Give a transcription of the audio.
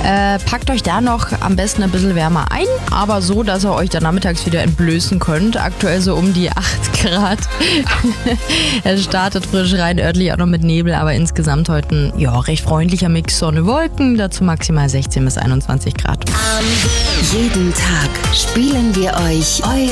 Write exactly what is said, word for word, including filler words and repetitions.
Äh, packt euch da noch am besten ein bisschen wärmer ein, aber so, dass ihr euch dann nachmittags wieder entblößen könnt. Aktuell so um die acht Grad. Es startet frisch rein, örtlich auch noch mit Nebel, aber insgesamt heute ein ja, recht freundlicher Mix Sonne-Wolken, dazu maximal sechzehn bis einundzwanzig Grad. Jeden Tag spielen wir euch eure